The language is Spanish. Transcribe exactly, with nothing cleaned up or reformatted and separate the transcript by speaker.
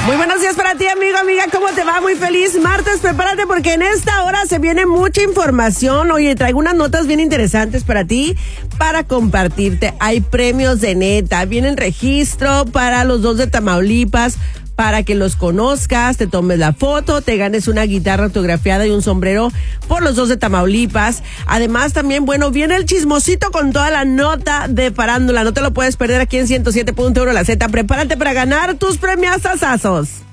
Speaker 1: Muy buenos días para ti, amigo, amiga. ¿Cómo te va? Muy feliz martes. Prepárate porque en esta hora se viene mucha información. Oye, traigo unas notas bien interesantes para ti, para compartirte. Hay premios de neta. Viene el registro para los dos de Tamaulipas, para que los conozcas, te tomes la foto, te ganes una guitarra autografiada y un sombrero por los dos de Tamaulipas. Además, también, bueno, viene el chismosito con toda la nota de farándula. No te lo puedes perder aquí en ciento siete punto uno La Z. Prepárate para ganar tus premiazazazos.